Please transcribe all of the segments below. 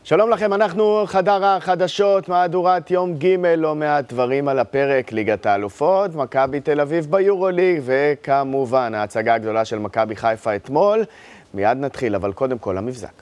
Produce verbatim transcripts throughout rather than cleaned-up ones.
שלום לכם, אנחנו חדר החדשות, מהדורת יום ג', לא מעט דברים על הפרק, ליגת האלופות, מכבי תל אביב ביורוליג, וכמובן ההצגה הגדולה של מכבי חיפה אתמול. מיד נתחיל, אבל קודם כל המבזק.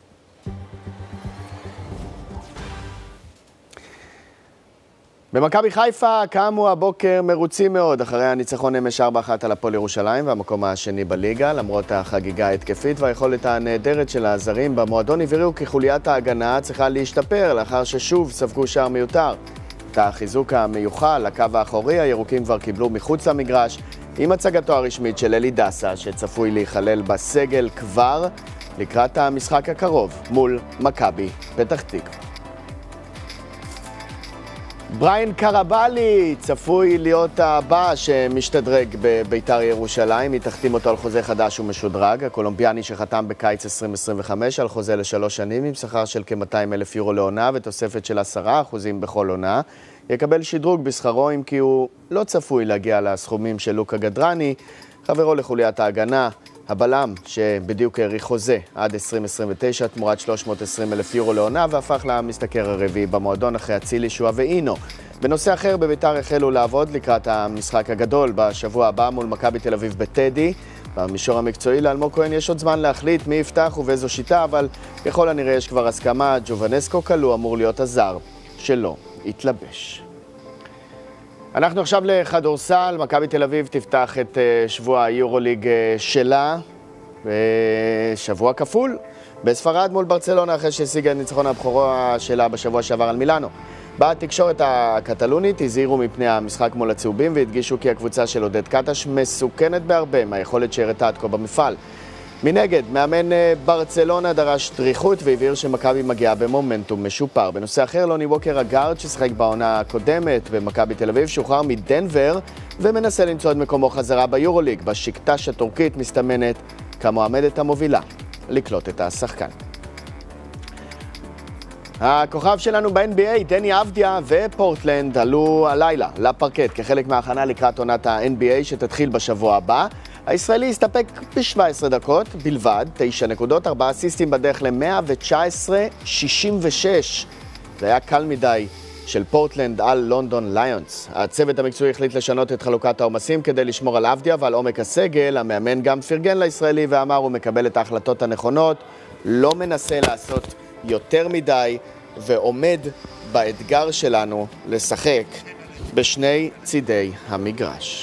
במכבי חיפה קמו הבוקר מרוצים מאוד אחרי הניצחון אמש ארבע אחת על הפועל ירושלים והמקום השני בליגה. למרות החגיגה ההתקפית והיכולת הנהדרת של הזרים במועדון, הבהירו כי חוליית ההגנה צריכה להשתפר לאחר ששוב ספגו שער מיותר. את החיזוק המיוחל לקו האחורי הירוקים כבר קיבלו מחוץ למגרש עם הצגתו הרשמית של אלי דסה, שצפוי להיכלל בסגל כבר לקראת המשחק הקרוב מול מכבי פתח תקווה. בריין קרבלי צפוי להיות הבא שמשתדרג בביתר ירושלים, היא תחתים אותו על חוזה חדש ומשודרג. הקולומביאני שחתם בקיץ עשרים עשרים וחמש על חוזה לשלוש שנים עם שכר של כ-מאתיים אלף יורו לעונה ותוספת של עשרה אחוזים בכל עונה. יקבל שדרוג בשכרו אם כי הוא לא צפוי להגיע לסכומים של לוקה גדרני, חברו לחוליית ההגנה. הבלם שבדיוק העריך חוזה עד עשרים עשרים ותשע תמורת שלוש מאות ועשרים אלף יורו לעונה והפך למשתכר הרביעי במועדון אחרי אצילי, שועה ואינו. בנושא אחר, בביתר החלו לעבוד לקראת המשחק הגדול בשבוע הבא מול מכבי תל אביב בטדי. במישור המקצועי לאלמוג כהן יש עוד זמן להחליט מי יפתח ובאיזו שיטה, אבל ככל הנראה יש כבר הסכמה. ג'ובנסקו קלו אמור להיות הזר שלא יתלבש. אנחנו עכשיו לכדורסל. מכבי תל אביב תפתח את שבוע היורוליג שלה בשבוע כפול בספרד מול ברצלונה, אחרי שהשיגה את ניצחון הבכורה שלה בשבוע שעבר על מילאנו. בתקשורת הקטלונית הזהירו מפני המשחק מול הצהובים והדגישו כי הקבוצה של עודד קטש מסוכנת בהרבה מהיכולת שהראתה עד כה במפעל. מנגד, מאמן ברצלונה דרש דריכות והבהיר שמכבי מגיעה במומנטום משופר. בנושא אחר, לוני ווקר הגארד ששחק בעונה הקודמת במכבי תל אביב שוחרר מדנבר ומנסה למצוא את מקומו חזרה ביורוליג. בשקטש הטורקית מסתמנת כמועמדת המובילה לקלוט את השחקן. הכוכב שלנו ב-אן בי איי, דני אבדיה ופורטלנד עלו הלילה לפרקט כחלק מההכנה לקראת עונת ה-אן בי איי שתתחיל בשבוע הבא. הישראלי הסתפק ב-שבע עשרה דקות בלבד, תשע נקודות, ארבעה אסיסטים בדרך ל-מאה תשע עשרה שישים ושש. זה היה קל מדי של פורטלנד על לונדון ליונס. הצוות המקצועי החליט לשנות את חלוקת העומסים כדי לשמור על אבדיה ועל עומק הסגל. המאמן גם פרגן לישראלי ואמר הוא מקבל את ההחלטות הנכונות, לא מנסה לעשות יותר מדי ועומד באתגר שלנו לשחק בשני צידי המגרש.